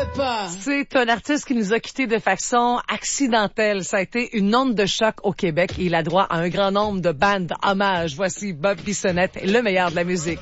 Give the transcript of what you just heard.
veux pas. C'est un artiste qui nous a quittés de façon accidentelle. Ça a été une onde de choc au Québec et il a droit à un grand nombre de bandes hommages. Voici Bob Bissonnette, le meilleur de la musique.